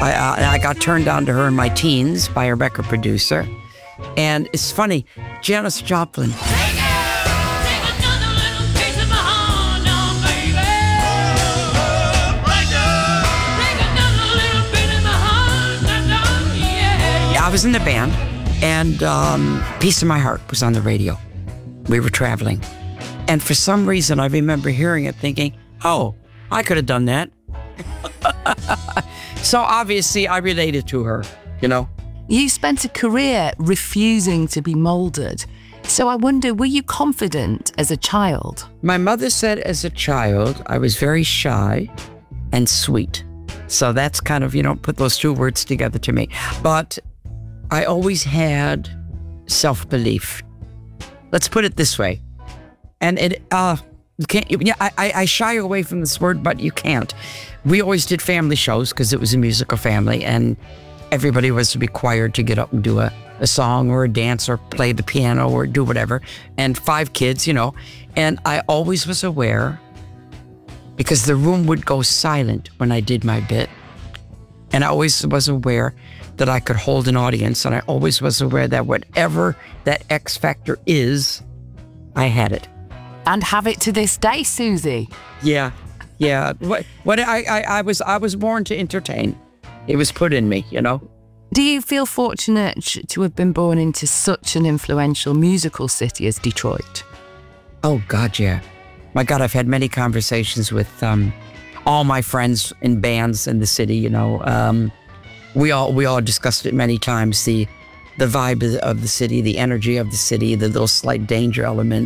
I got turned on to her in my teens by a record producer. And it's funny, Janis Joplin. I was in the band, and Piece of My Heart was on the radio. We were traveling. And for some reason, I remember hearing it thinking, oh, I could have done that. So obviously, I related to her, you know. You spent a career refusing to be molded. So I wonder, were you confident as a child? My mother said as a child, I was very shy and sweet. So that's kind of, put those two words together to me. But I always had self-belief. Let's put it this way. And you can't, I shy away from this word, but you can't. We always did family shows because it was a musical family, and everybody was required to get up and do a song or a dance or play the piano or do whatever. And 5 kids, and I always was aware, because the room would go silent when I did my bit. And I always was aware that I could hold an audience, and I always was aware that whatever that X factor is, I had it. And have it to this day, Susie. Yeah. What I was born to entertain. It was put in me, Do you feel fortunate to have been born into such an influential musical city as Detroit? Oh God, yeah. My God, I've had many conversations with all my friends in bands in the city. We all discussed it many times. The vibe of the city, the energy of the city, the little slight danger element.